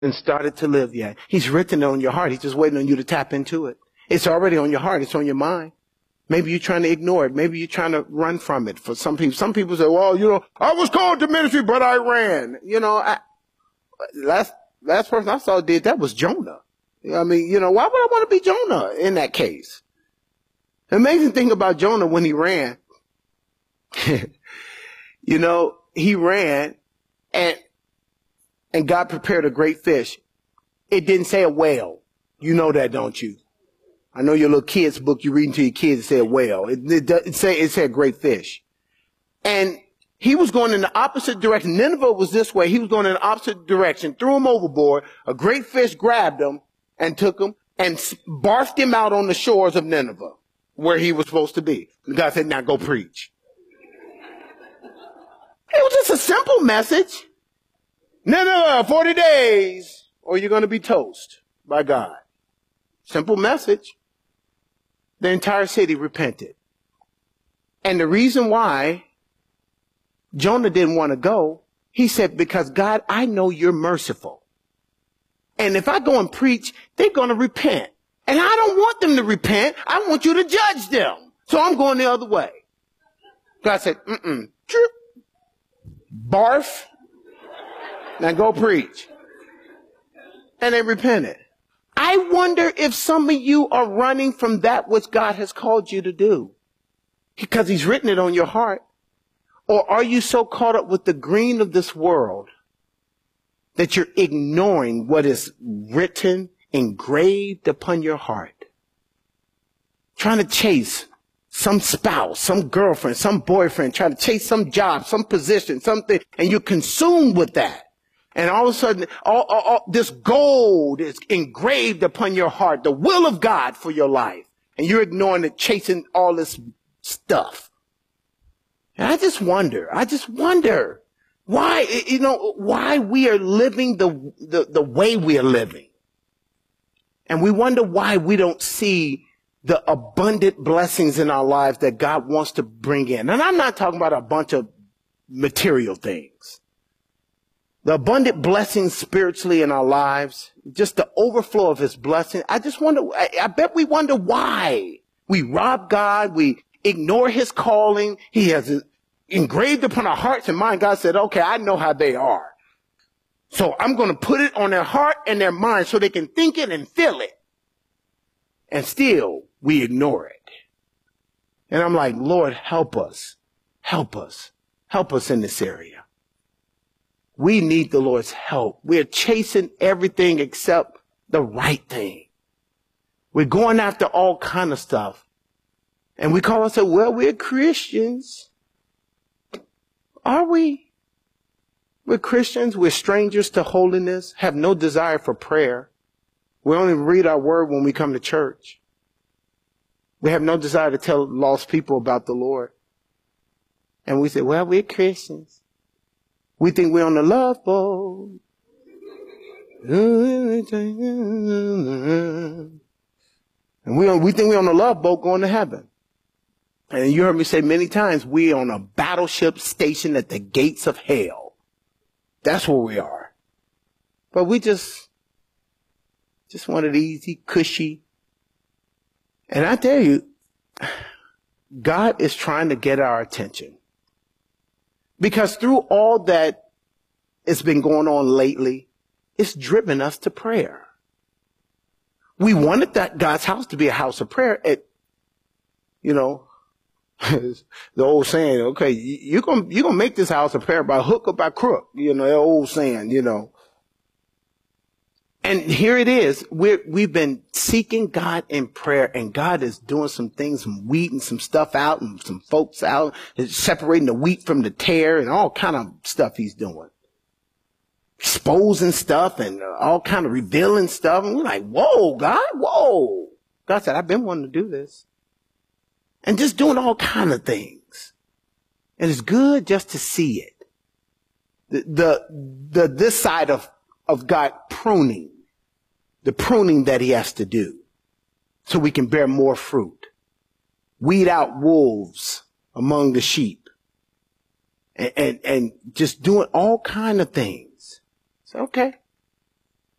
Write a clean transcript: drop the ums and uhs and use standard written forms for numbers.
and started to live yet. He's written it on your heart. He's just waiting on you to tap into it. It's already on your heart. It's on your mind. Maybe you're trying to ignore it. Maybe you're trying to run from it. For some people say, well, I was called to ministry, but I ran. Last person I saw did that was Jonah. I mean, why would I want to be Jonah in that case? The amazing thing about Jonah when he ran, he ran and God prepared a great fish. It didn't say a whale. You know that, don't you? I know your little kids book you reading to your kids, it said whale. It said great fish. And he was going in the opposite direction. Nineveh was this way. He was going in the opposite direction, threw him overboard. A great fish grabbed him and took him and barfed him out on the shores of Nineveh where he was supposed to be. And God said, now go preach. It was just a simple message. Nineveh, 40 days, or you're going to be toast by God. Simple message. The entire city repented. And the reason why Jonah didn't want to go, he said, because God, I know you're merciful. And if I go and preach, they're going to repent. And I don't want them to repent. I want you to judge them. So I'm going the other way. God said, barf. Now go preach. And they repented. I wonder if some of you are running from that which God has called you to do because he's written it on your heart. Or are you so caught up with the green of this world that you're ignoring what is written, engraved upon your heart? Trying to chase some spouse, some girlfriend, some boyfriend, trying to chase some job, some position, something, and you're consumed with that. And all of a sudden, all this gold is engraved upon your heart, the will of God for your life. And you're ignoring it, chasing all this stuff. And I just wonder why, why we are living the way we are living. And we wonder why we don't see the abundant blessings in our lives that God wants to bring in. And I'm not talking about a bunch of material things. The abundant blessings spiritually in our lives, just the overflow of his blessing. I bet we wonder why we rob God. We ignore his calling. He has engraved upon our hearts and mind. God said, okay, I know how they are. So I'm going to put it on their heart and their mind so they can think it and feel it. And still we ignore it. And I'm like, Lord, help us. Help us. Help us in this area. We need the Lord's help. We're chasing everything except the right thing. We're going after all kind of stuff. And we call ourselves, well, we're Christians. Are we? We're Christians. We're strangers to holiness, have no desire for prayer. We only read our word when we come to church. We have no desire to tell lost people about the Lord. And we say, well, we're Christians. We think we're on the love boat. And we think we're on the love boat going to heaven. And you heard me say many times, we're on a battleship stationed at the gates of hell. That's where we are. But we just want it easy, cushy. And I tell you, God is trying to get our attention. Because through all that has been going on lately, it's driven us to prayer. We wanted that God's house to be a house of prayer. The old saying, okay, you're gonna make this house a prayer by hook or by crook. The old saying, And here it is. We've been seeking God in prayer, and God is doing some things, some weeding some stuff out and some folks out, separating the wheat from the tare and all kind of stuff he's doing. Exposing stuff and all kind of revealing stuff. And we're like, whoa, God, whoa. God said, I've been wanting to do this. And just doing all kind of things. And it's good just to see it. This side of God pruning. The pruning that he has to do so we can bear more fruit. Weed out wolves among the sheep and just doing all kind of things. So, okay,